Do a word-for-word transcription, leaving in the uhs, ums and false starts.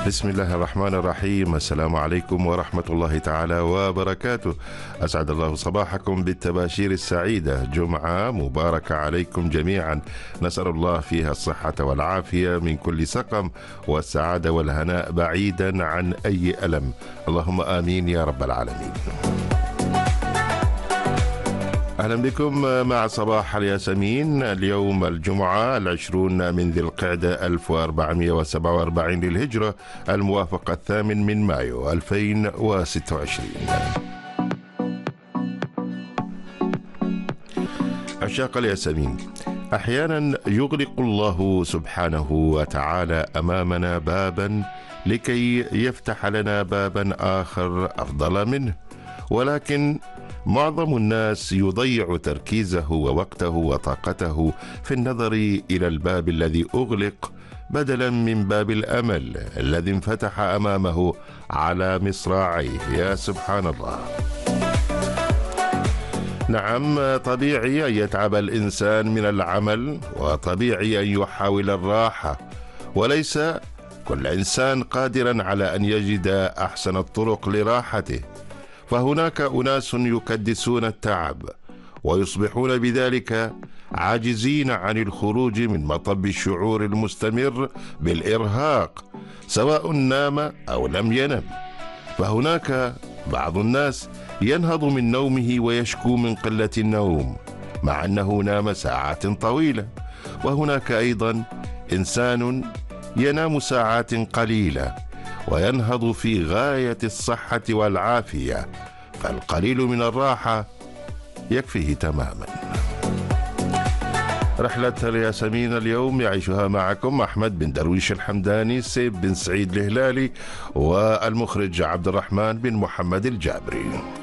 بسم الله الرحمن الرحيم. السلام عليكم ورحمة الله تعالى وبركاته. أسعد الله صباحكم بالتباشير السعيدة. جمعة مباركة عليكم جميعا، نسأل الله فيها الصحة والعافية من كل سقم، والسعادة والهناء بعيدا عن أي ألم، اللهم آمين يا رب العالمين. أهلا بكم مع صباح الياسمين. اليوم الجمعة العشرون من ذي القعدة ألف وأربعمائة وسبعة وأربعين للهجرة، الموافق الثامن من مايو ألفين وستة وعشرين. عشاق الياسمين، أحيانا يغلق الله سبحانه وتعالى أمامنا بابا لكي يفتح لنا بابا آخر أفضل منه، ولكن معظم الناس يضيع تركيزه ووقته وطاقته في النظر إلى الباب الذي أغلق بدلا من باب الأمل الذي انفتح أمامه على مصراعيه. يا سبحان الله. نعم، طبيعي أن يتعب الإنسان من العمل، وطبيعي أن يحاول الراحة، وليس كل إنسان قادرا على أن يجد أحسن الطرق لراحته، فهناك أناس يكدسون التعب ويصبحون بذلك عاجزين عن الخروج من مطب الشعور المستمر بالإرهاق، سواء نام أو لم ينم. فهناك بعض الناس ينهض من نومه ويشكو من قلة النوم مع أنه نام ساعات طويلة، وهناك أيضا إنسان ينام ساعات قليلة وينهض في غاية الصحة والعافية، فالقليل من الراحة يكفيه تماما. رحلة الياسمين اليوم يعيشها معكم أحمد بن درويش الحمداني، سيب بن سعيد الهلالي، والمخرج عبد الرحمن بن محمد الجابري.